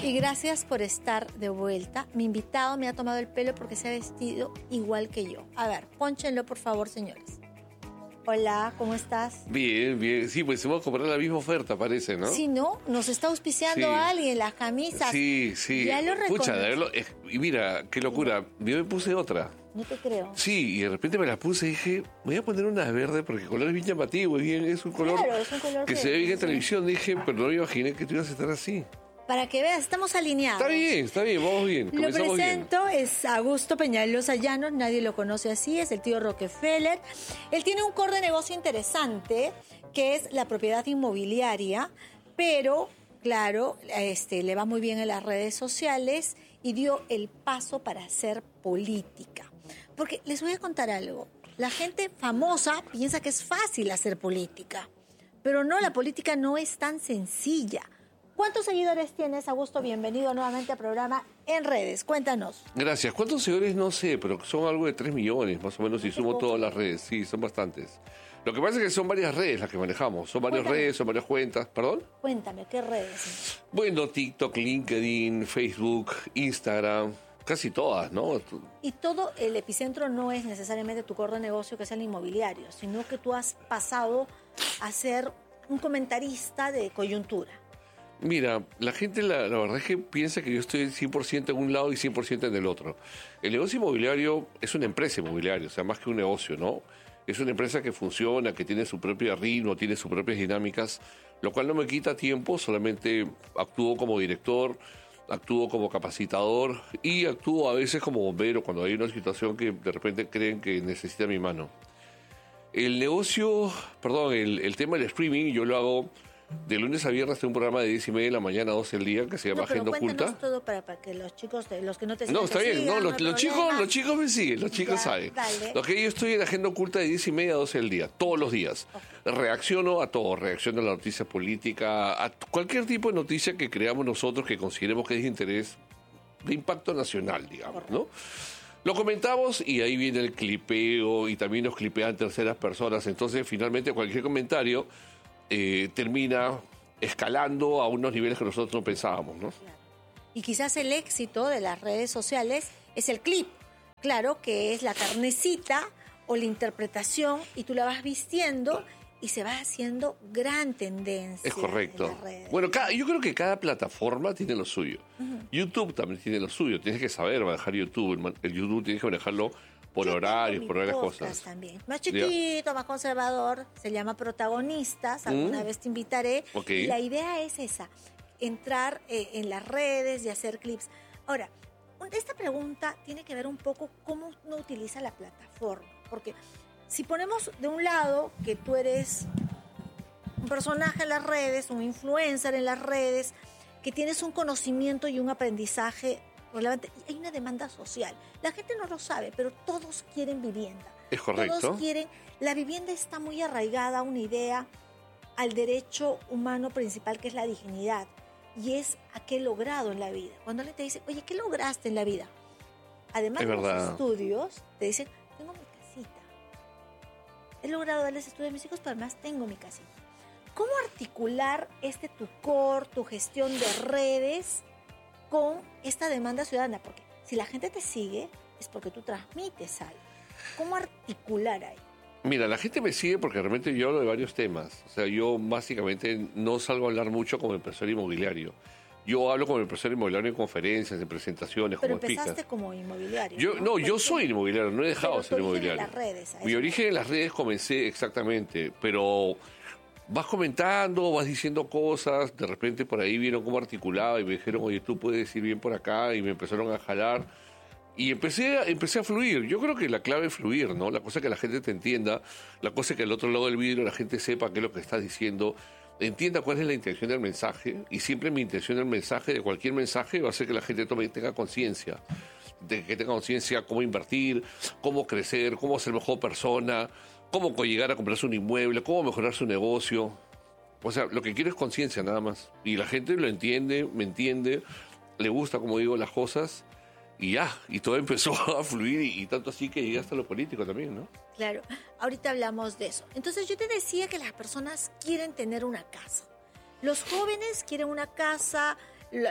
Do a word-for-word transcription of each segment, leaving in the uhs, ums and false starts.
y gracias por estar de vuelta. Mi invitado me ha tomado el pelo porque se ha vestido igual que yo. A ver, pónchenlo por favor, señores. Hola, ¿cómo estás? Bien, bien. Sí, pues hemos comprado la misma oferta, parece, ¿no? Sí, ¿no? Nos está auspiciando Sí. alguien, las camisas. Sí, sí. Ya lo Pucha, reconocí. de verlo. eh, Y mira, qué locura. Yo me puse otra. No te creo. Sí, y de repente me la puse y dije, voy a poner una verde porque el color es bien llamativo, es, bien, es un color Claro, es un color que que- se ve bien en sí. televisión. Dije, pero no me imaginé que tú ibas a estar así. Para que veas, estamos alineados. Está bien, está bien, vamos bien. Lo Comenzamos presento, es Augusto Peñalosa Llanos, nadie lo conoce así, es el tío Rockefeller. Él tiene un core de negocio interesante, que es la propiedad inmobiliaria, pero, claro, este, le va muy bien en las redes sociales y dio el paso para hacer política. Porque les voy a contar algo, la gente famosa piensa que es fácil hacer política, pero no, la política no es tan sencilla. ¿Cuántos seguidores tienes, Augusto? Bienvenido nuevamente al programa en redes. Cuéntanos. bien. Gracias. ¿Cuántos seguidores? No sé, pero son algo de tres millones, más o menos, si No te sumo puedo todas las redes. Sí, son bastantes. Lo que pasa es que son varias redes las que manejamos. Son varias Cuéntame. redes, son varias cuentas. ¿Perdón? Cuéntame, ¿qué redes? Bueno, TikTok, LinkedIn, Facebook, Instagram, casi todas, ¿no? Y todo el epicentro no es necesariamente tu core de negocio, que es el inmobiliario, sino que tú has pasado a ser un comentarista de coyuntura. Mira, la gente la, la verdad es que piensa que yo estoy cien por ciento en un lado y cien por ciento en el otro. El negocio inmobiliario es una empresa inmobiliaria, o sea, más que un negocio, ¿no? Es una empresa que funciona, que tiene su propio ritmo, tiene sus propias dinámicas, lo cual no me quita tiempo, solamente actúo como director, actúo como capacitador y actúo a veces como bombero cuando hay una situación que de repente creen que necesita mi mano. El negocio, perdón, el, el tema del streaming yo lo hago de lunes a viernes, tengo un programa de diez y media de la mañana a doce del día que se llama No, pero Agenda cuéntanos Oculta. todo para, para que los chicos, de- los que no te No, siguen, está te bien, sigan, no, los, hay los chicos, problema. los chicos me siguen, los chicos Ya, saben. dale. Lo que yo estoy en Agenda Oculta de diez y media a doce del día, todos los días. Reacciono a todo, reacciono a la noticia política, a t- cualquier tipo de noticia que creamos nosotros que consideremos que es de interés, de impacto nacional, digamos, ¿no? Lo comentamos y ahí viene el clipeo y también nos clipean terceras personas. Entonces, finalmente, cualquier comentario eh, termina escalando a unos niveles que nosotros no pensábamos, ¿no? Y quizás el éxito de las redes sociales es el clip. Claro que es la carnecita o la interpretación y tú la vas vistiendo y se va haciendo gran tendencia. Es correcto. en las redes. Bueno, cada- yo creo que cada plataforma tiene lo suyo. YouTube también tiene lo suyo. Tienes que saber manejar YouTube. El, man- el YouTube tienes que manejarlo por Yo horarios, tengo mi por varias podcast cosas. También. Más chiquito, más conservador, se llama Protagonistas, alguna Mm. vez te invitaré. Ok. Y la idea es esa, entrar eh, en las redes y hacer clips. Ahora, un- esta pregunta tiene que ver un poco cómo uno utiliza la plataforma, porque si ponemos de un lado que tú eres un personaje en las redes, un influencer en las redes, que tienes un conocimiento y un aprendizaje relevante, hay una demanda social. La gente no lo sabe, pero todos quieren vivienda. Es correcto. Todos quieren, la vivienda está muy arraigada a una idea, al derecho humano principal que es la dignidad, y es a qué he logrado en la vida. Cuando alguien te dice, oye, ¿qué lograste en la vida? Además Es de los verdad. estudios, te dicen, tengo mi casita. He logrado darles estudio a mis hijos, pero además tengo mi casita. ¿Cómo articular este tu core, tu gestión de redes con esta demanda ciudadana? Porque si la gente te sigue, es porque tú transmites algo. ¿Cómo articular ahí? Mira, la gente me sigue porque realmente yo hablo de varios temas. O sea, yo básicamente no salgo a hablar mucho como empresario inmobiliario. Yo hablo como empresario inmobiliario en conferencias, en presentaciones, Pero como empezaste speaker. como inmobiliario. Yo, no, Por yo ejemplo, soy inmobiliario, no he dejado pero de ser tu origen en inmobiliario. las redes, a Mi eso origen en las redes comencé exactamente, pero vas comentando, vas diciendo cosas, de repente por ahí vieron cómo articulaba y me dijeron, oye, tú puedes ir bien por acá, y me empezaron a jalar. Y empecé a, empecé a fluir. Yo creo que la clave es fluir, ¿no? La cosa es que la gente te entienda, la cosa es que al otro lado del vidrio la gente sepa qué es lo que estás diciendo, entienda cuál es la intención del mensaje, y siempre mi intención del mensaje, de cualquier mensaje, va a ser que la gente tome, tenga conciencia, de que tenga conciencia cómo invertir, cómo crecer, cómo ser mejor persona, cómo llegar a comprarse un inmueble, cómo mejorar su negocio. O sea, lo que quiero es conciencia nada más. Y la gente lo entiende, me entiende, le gusta como digo las cosas, y ya, y todo empezó a fluir, y, y tanto así que llegué hasta lo político también, ¿no? Claro, ahorita hablamos de eso. Entonces yo te decía que las personas quieren tener una casa. Los jóvenes quieren una casa, la- la-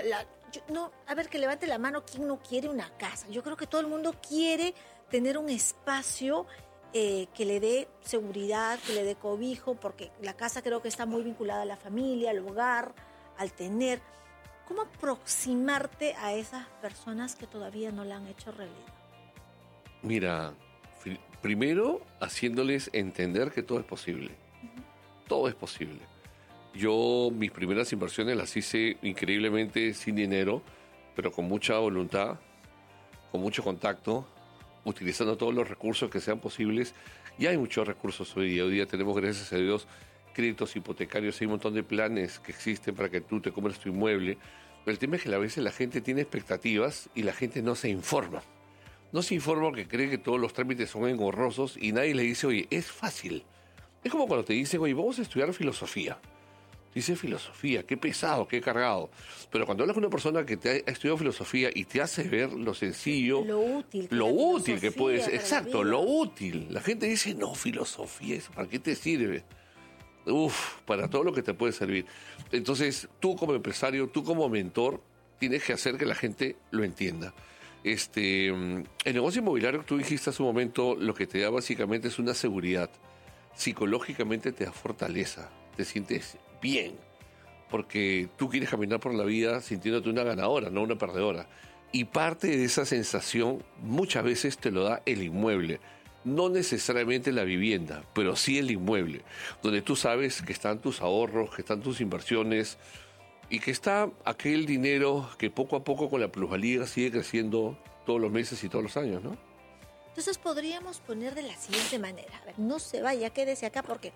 yo, no, a ver, que levante la mano quien no quiere una casa. Yo creo que todo el mundo quiere tener un espacio eh, que le dé seguridad, que le dé cobijo, porque la casa creo que está muy vinculada a la familia, al hogar, al tener. ¿Cómo aproximarte a esas personas que todavía no la han hecho realidad? Mira, fi- primero haciéndoles entender que todo es posible. Uh-huh. Todo es posible. Yo mis primeras inversiones las hice increíblemente sin dinero, pero con mucha voluntad, con mucho contacto, utilizando todos los recursos que sean posibles. Y hay muchos recursos hoy día. Hoy día tenemos, gracias a Dios, créditos hipotecarios, hay un montón de planes que existen para que tú te compres tu inmueble. Pero el tema es que a veces la gente tiene expectativas y la gente no se informa. No se informa porque cree que todos los trámites son engorrosos y nadie le dice, oye, es fácil. Es como cuando te dicen, oye, vamos a estudiar filosofía. Dice filosofía, qué pesado, qué cargado. Pero cuando hablas con una persona que te ha estudiado filosofía y te hace ver lo sencillo, lo útil, lo útil que puede ser, exacto, lo útil. La gente dice, no, filosofía, ¿eso para qué te sirve? Uf, para todo lo que te puede servir. Entonces, tú como empresario, tú como mentor, tienes que hacer que la gente lo entienda. Este, el negocio inmobiliario, tú dijiste hace un momento, lo que te da básicamente es una seguridad. Psicológicamente te da fortaleza, te sientes bien, porque tú quieres caminar por la vida sintiéndote una ganadora, no una perdedora. Y parte de esa sensación muchas veces te lo da el inmueble. No necesariamente la vivienda, pero sí el inmueble, donde tú sabes que están tus ahorros, que están tus inversiones y que está aquel dinero que poco a poco con la plusvalía sigue creciendo todos los meses y todos los años, ¿no? Entonces podríamos poner de la siguiente manera. A ver, no se vaya, quédese acá porque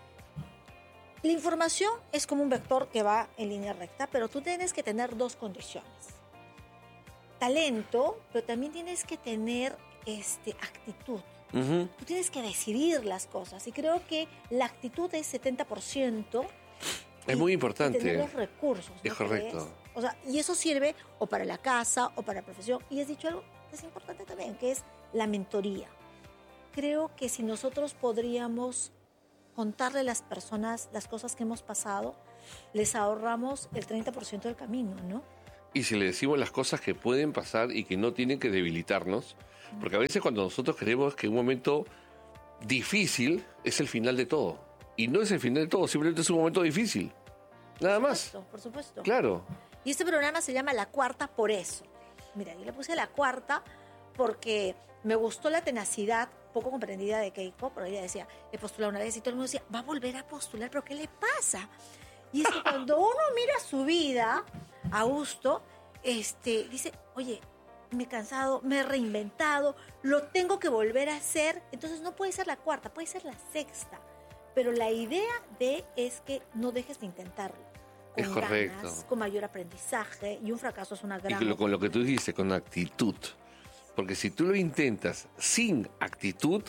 la información es como un vector que va en línea recta, pero tú tienes que tener dos condiciones. Talento, pero también tienes que tener este, actitud. Uh-huh. Tú tienes que decidir las cosas y creo que la actitud es setenta por ciento. Es y, muy importante. Y tener los recursos. ¿No es correcto. crees? O sea, y eso sirve o para la casa o para la profesión. Y has dicho algo que es importante también, que es la mentoría. Creo que si nosotros podríamos contarle a las personas las cosas que hemos pasado, les ahorramos el treinta por ciento del camino, ¿no? Y si le decimos las cosas que pueden pasar y que no tienen que debilitarnos, porque a veces cuando nosotros creemos que un momento difícil es el final de todo, y no es el final de todo, simplemente es un momento difícil, nada por más. Supuesto, por supuesto. Claro. Y este programa se llama La Cuarta por eso. Mira, yo le puse La Cuarta porque me gustó la tenacidad poco comprendida de Keiko, pero ella decía, he postulado una vez y todo el mundo decía, va a volver a postular, pero ¿qué le pasa? Y es que cuando uno mira su vida a gusto, este, dice, oye, me he cansado, me he reinventado, lo tengo que volver a hacer, entonces no puede ser la cuarta, puede ser la sexta, pero la idea de es que no dejes de intentarlo. Con es correcto. Ganas, con mayor aprendizaje, y un fracaso es una gran... Y lo, con lo que tú dijiste, con actitud. Porque si tú lo intentas sin actitud,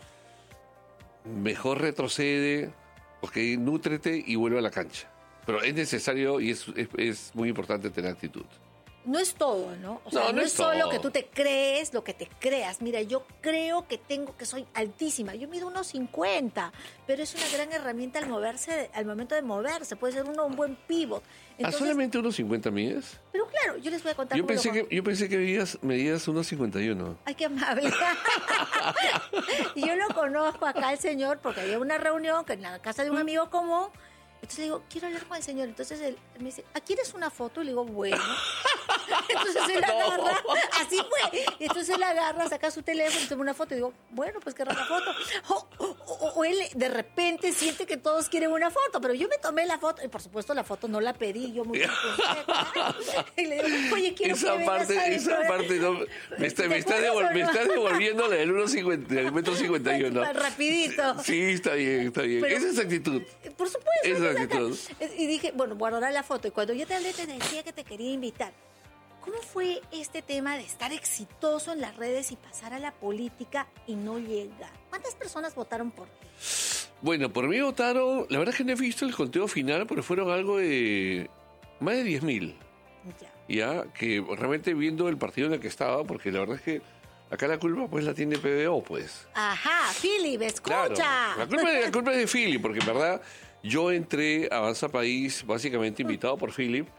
mejor retrocede, porque nútrete y vuelve a la cancha. Pero es necesario y es, es, es muy importante tener actitud. No es todo, ¿no? O sea, no, no, no es, es solo todo. que tú te crees lo que te creas. Mira, yo creo que tengo, que soy altísima. Yo mido unos cincuenta, pero es una gran herramienta al moverse, al momento de moverse. Puede ser uno un buen pivot. Entonces, ¿Ah, solamente unos cincuenta mides? Pero claro, yo les voy a contar. Yo cómo pensé, lo... que, yo pensé que medías, medías unos cincuenta y uno. Ay, qué amable. Y yo lo conozco acá al señor porque había una reunión que en la casa de un amigo común. Entonces le digo, quiero hablar con el señor. Entonces él, él me dice, ¿ah, quieres una foto? Y le digo, bueno. Entonces él No. agarra, así fue. Entonces él agarra, saca su teléfono y toma una foto. Y digo, bueno, pues querrá la foto. O, o, o él de repente siente que todos quieren una foto, pero yo me tomé la foto. Y por supuesto la foto no la pedí, yo muy Y le digo, oye, quiero esa que parte, vengas a mi esa programa. parte no, me está, me está, ¿Te devol, acuerdas o me no? está devolviendo la del uno cincuenta, del metro cincuenta y uno. Rapidito. Sí, está bien, está bien. Pero- Esa es actitud. Por supuesto. Esa esa actitud. acá. Y dije, bueno, guardará la foto. Y cuando yo te hablé, te decía que te quería invitar. ¿Cómo fue este tema de estar exitoso en las redes y pasar a la política y no llegar? ¿Cuántas personas votaron por ti? Bueno, por mí votaron, la verdad es que no he visto el conteo final, pero fueron algo de más de diez mil. Ya. Ya, que realmente viendo el partido en el que estaba, porque la verdad es que acá la culpa pues la tiene P B O, pues. Ajá, Philip, escucha. Claro, la culpa, la culpa es de Philip, porque en verdad yo entré a Avanza País básicamente invitado por Philip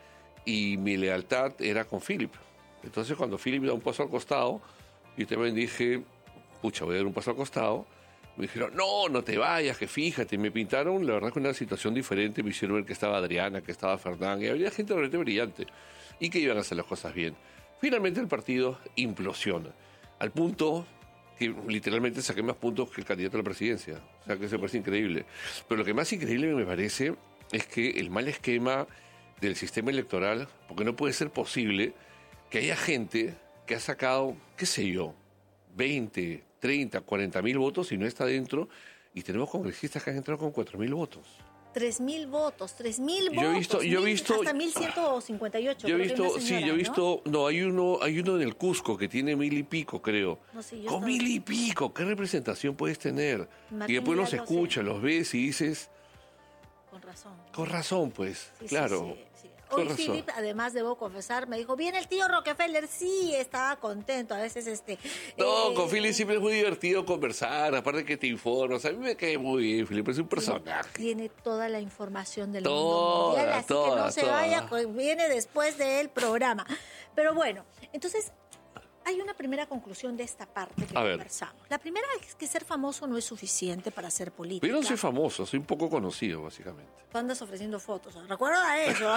y mi lealtad era con Philip. Entonces cuando Philip da un paso al costado, yo también dije, pucha, voy a dar un paso al costado. Me dijeron, no, no te vayas, que fíjate. Me pintaron, la verdad, que una situación diferente. Me hicieron ver que estaba Adriana, que estaba Fernán, y había gente realmente brillante y que iban a hacer las cosas bien. Finalmente el partido implosiona, al punto que literalmente saqué más puntos que el candidato a la presidencia. O sea, que eso parece increíble. Pero lo que más increíble me parece es que el mal esquema del sistema electoral, porque no puede ser posible que haya gente que ha sacado, qué sé yo, veinte, treinta, cuarenta mil votos y no está dentro, y tenemos congresistas que han entrado con cuatro mil votos. Tres mil votos, tres mil votos. Yo he visto, yo he visto, hasta mil ciento cincuenta y ocho. Yo he visto, sí, yo he visto, no, hay uno, hay uno en el Cusco que tiene mil y pico, creo. No, sí, con estaba... mil y pico, ¿qué representación puedes tener? Martín y después los Hidalgo, escuchas, sí. los ves y dices, con razón. Con razón, pues, Sí, claro. Sí, sí, sí. Hoy Con razón. Philip, además debo confesar, me dijo, viene el tío Rockefeller, sí, estaba contento, a veces este... No, eh, con Philip siempre es muy divertido conversar, aparte que te informas, a mí me cae muy bien, Philip es un personaje. Tiene toda la información del Toda, mundo mundial, así toda, que no se toda. vaya, pues, viene después del programa. Pero bueno, entonces hay una primera conclusión de esta parte que A ver. conversamos. La primera es que ser famoso no es suficiente para hacer política. Pero yo no soy famoso, soy un poco conocido, básicamente. Tú andas ofreciendo fotos, recuerda eso.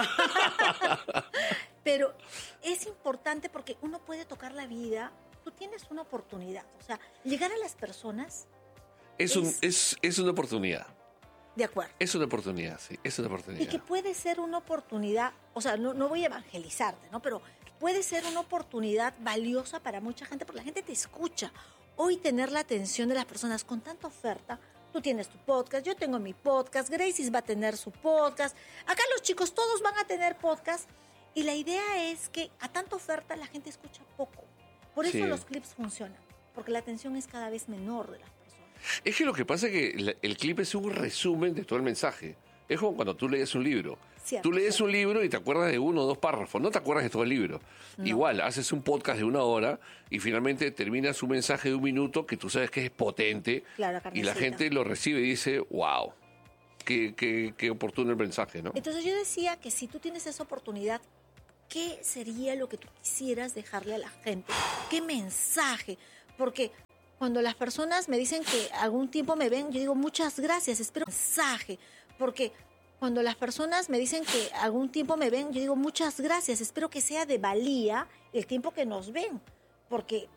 Pero es importante porque uno puede tocar la vida, tú tienes una oportunidad, o sea, llegar a las personas. Es, Es- un, es, es una oportunidad, De acuerdo. es una oportunidad, sí, es una Y oportunidad. que puede ser una oportunidad, o sea, no, no voy a evangelizarte, ¿no? Pero puede ser una oportunidad valiosa para mucha gente, porque la gente te escucha. Hoy tener la atención de las personas con tanta oferta, tú tienes tu podcast, yo tengo mi podcast, Gracie va a tener su podcast, acá los chicos todos van a tener podcast, y la idea es que a tanta oferta la gente escucha poco. Por eso Sí. los clips funcionan, porque la atención es cada vez menor de las personas. Es que lo que pasa es que la- el clip es un resumen de todo el mensaje. Es como cuando tú lees un libro. Cierto, tú lees cierto. un libro y te acuerdas de uno o dos párrafos, no te acuerdas de todo el libro. No. Igual, haces un podcast de una hora y finalmente terminas un mensaje de un minuto que tú sabes que es potente Claro, y la carnecita. gente lo recibe y dice, wow, qué, qué, qué oportuno el mensaje, ¿no? Entonces yo decía que si tú tienes esa oportunidad, ¿qué sería lo que tú quisieras dejarle a la gente? ¿Qué mensaje? Porque cuando las personas me dicen que algún tiempo me ven, yo digo muchas gracias, espero un mensaje. Porque cuando las personas me dicen que algún tiempo me ven, yo digo muchas gracias, espero que sea de valía el tiempo que nos ven. Porque